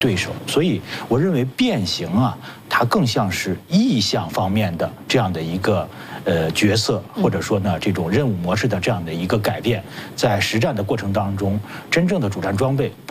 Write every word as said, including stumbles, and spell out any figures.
对手。所以我认为变形啊，它更像是意向方面的这样的一个呃角色，或者说呢这种任务模式的这样的一个改变，在实战的过程当中，真正的主战装备。